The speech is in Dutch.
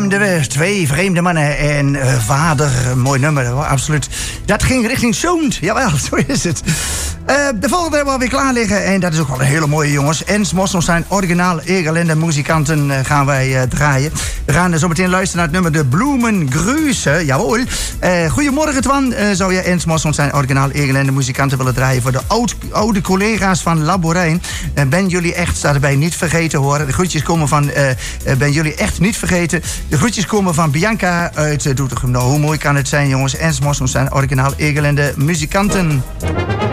hoorden we twee vreemde mannen en vader. Mooi nummer, hoor, absoluut. Dat ging richting Sound. Jawel, zo is het. De volgende hebben we alweer klaar liggen. En dat is ook wel een hele mooie, jongens. Ens Mosselm zijn originaal Egerländer muzikanten gaan wij draaien. We gaan zo meteen luisteren naar het nummer De Bloemengrüße. Jawohl. Goedemorgen, Twan. Zou je Ens Mosselm zijn originaal Egerländer muzikanten willen draaien voor de oude collega's van Laborijn? Ben jullie echt, staat erbij, niet vergeten horen. De groetjes komen van, ben jullie echt niet vergeten. De groetjes komen van Bianca uit Doetinchem. Nou, hoe mooi kan het zijn, jongens. Ens Mosselm zijn originaal Egerländer muzikanten.